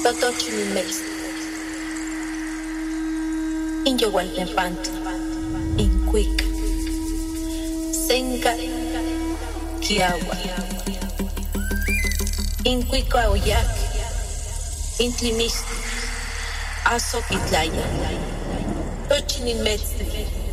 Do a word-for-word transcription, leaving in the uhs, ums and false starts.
Totochinimex, Inyohualtepanto, Incuica, Senca, Kiagua, Incuico Aoyac, Intlimixti, Azoquitlaya, Tochinimex.